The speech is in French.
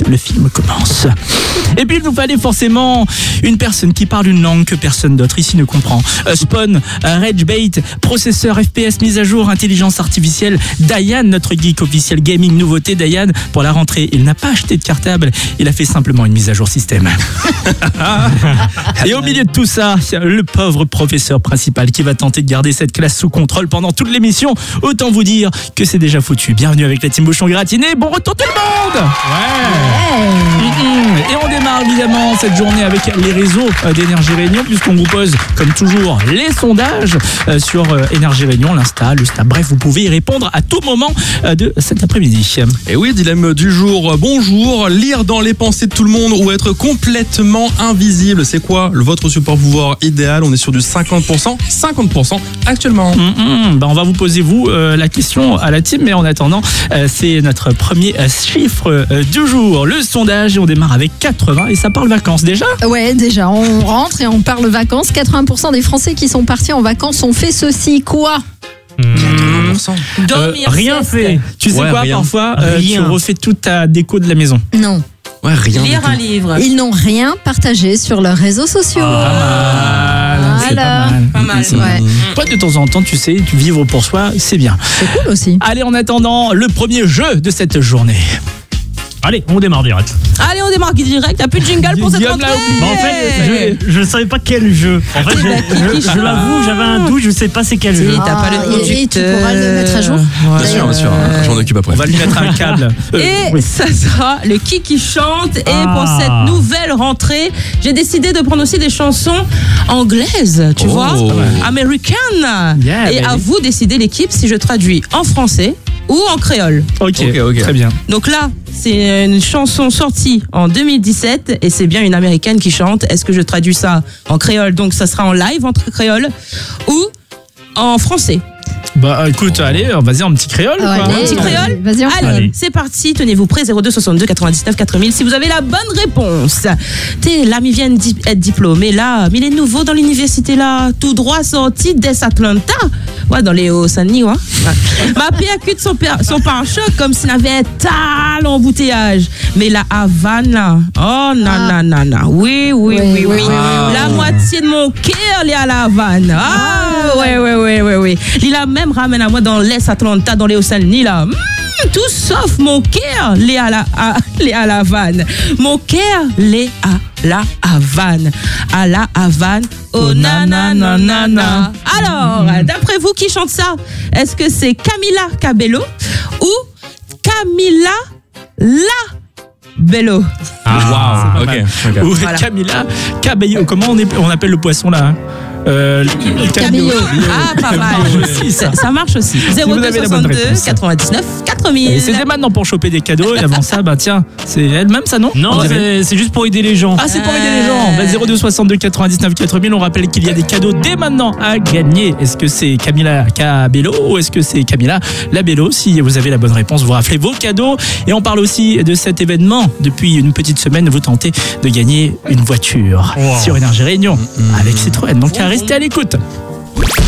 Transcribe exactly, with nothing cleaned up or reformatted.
le film commence. Et puis il nous fallait forcément une personne qui parle une langue que personne d'autre ici ne comprend. Euh, Spawn, euh, Ragebait, processeur F P S mise à jour, intelligence artificielle. Dayan, notre geek officiel gaming nouveauté. Dayan, pour la rentrée, il n'a pas acheté de cartable, il a fait simplement une mise à jour système. Et au milieu de tout ça, le pauvre professeur principal qui va tenter de garder cette classe sous contrôle pendant toute l'émission. Autant vous dire que c'est déjà foutu. Bienvenue avec la team Bouchon Gratiné. Bon retour tout le monde. Ouais. Mmh. Et on démarre évidemment cette journée avec les réseaux d'Énergie Réunion, puisqu'on vous pose comme toujours les sondages sur Énergie Réunion, l'Insta, le Snap. Bref, vous pouvez y répondre à tout moment de cet après-midi. Et oui, dilemme du jour. Bonjour, lire dans les pensées de tout le monde ou être complètement invisible, c'est quoi le votre super pouvoir idéal? On est sur du cinquante pour cent, cinquante pour cent actuellement. Mmh, mmh. Ben on va vous poser vous euh, la question à la team, mais en attendant, euh, c'est notre premier euh, chiffre euh, du jour, le sondage, et on démarre avec quatre-vingts et ça parle vacances déjà. Ouais, déjà, on rentre et on parle vacances. quatre-vingts pour cent des Français qui sont partis en vacances ont fait ceci, quoi? quatre-vingts pour cent. Euh, rien fait. Tu sais Ouais, quoi, rien. parfois, euh, tu refais toute ta déco de la maison. Non. Ouais, rien. Lire un livre. Ils n'ont rien partagé sur leurs réseaux sociaux. Ah, c'est Voilà. pas mal. Pas mal. C'est Ouais. Pas de temps en temps, tu sais, tu vivre pour soi, c'est bien. C'est cool aussi. Allez, en attendant, le premier jeu de cette journée. Allez, on démarre direct. Allez, on démarre direct. T'as plus de jingle pour cette Guillaume rentrée. l'a oublié. Bah, en fait, je ne savais pas quel jeu. En fait, C'est je, la qui je- qui je chante. l'avoue, j'avais un doute, je ne sais pas c'est quel Si, jeu. t'as pas le Ah, et- et tu conducteur. pourras le mettre à jour. Bien sûr, bien sûr. Je m'en occupe après. On va lui mettre un câble. Euh, Et oui. ça sera le qui qui chante. Et Ah. pour cette nouvelle rentrée, j'ai décidé de prendre aussi des chansons anglaises, tu Oh. vois, américaines. Yeah, Et baby. à vous décider l'équipe si je traduis en français ou en créole. Ok, Ok, ok. très bien. Donc là, c'est une chanson sortie en deux mille dix-sept et c'est bien une américaine qui chante. Est-ce que je traduis ça en créole? Donc ça sera en live entre créole ou en français. Bah écoute, allez, vas-y en petit créole. Ah, quoi. allez, petit créole. Vas-y, on Allez, Allez. c'est parti. Tenez-vous prêts. zéro deux soixante-deux quatre-vingt-dix-neuf quatre mille. Si vous avez la bonne réponse. T'es là, il vient d'être diplômé là. Mais il est nouveau dans l'université là. Tout droit sorti d'Es Atlanta. Ouais, dans les Hauts-Saint-Denis, ouais. ouais. Ma percute son, per- son pare-choc comme s'il avait un tal embouteillage. Mais la Havane là. Oh, nanana. Oui, oui, oui, oui. Oui, oui, oui, oui, La oui. moitié de mon cœur est à la Havane. Ah, ouais, ouais, ouais, ouais, ouais. Il a même ramène à moi dans l'Est Atlanta, dans les Hauts-Saint-Denis là. Mmh, tout sauf mon cœur, l'est à la, à, l'est à la Havane. Mon cœur, l'est à la Havane. À la Havane. Oh nanana. Alors, d'après vous, qui chante ça? Est-ce que c'est Camila Cabello ou Camila La Bello? Ah, Pas ok. mal. ok. Ou Voilà. Camila Cabello. Comment on, est, on appelle le poisson là hein euh, le Cabello. Ah, pas mal. Aussi, ça. Ça, ça marche aussi. vous zéro deux avez la bonne soixante-deux réponse. quatre-vingt-dix-neuf quatre mille. Et c'est dès maintenant pour choper des cadeaux. Et avant ça, bah tiens, c'est elle-même ça, non Non, On dirait. c'est c'est juste pour aider les gens. Ah, c'est pour aider les gens. Bah, zéro deux soixante-deux quatre-vingt-dix-neuf quatre mille. On rappelle qu'il y a des cadeaux dès maintenant à gagner. Est-ce que c'est Camila Cabello ou est-ce que c'est Camila Labello? Si vous avez la bonne réponse, vous rappelez vos cadeaux. Et on parle aussi de cet événement. Depuis une petite semaine, vous tentez de gagner une voiture Wow. sur Énergie Réunion avec Citroën. Donc, à rester à l'écoute.